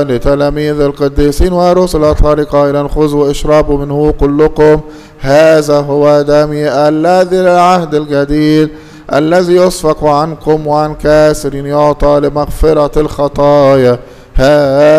لتلاميذ القديسين والرسل الأطهار قائلا خذوا واشربوا منه كلكم، هذا هو دمي الذي للعهد الجديد الذي يسفك عنكم وعن كاسر يعطى لمغفرة الخطايا.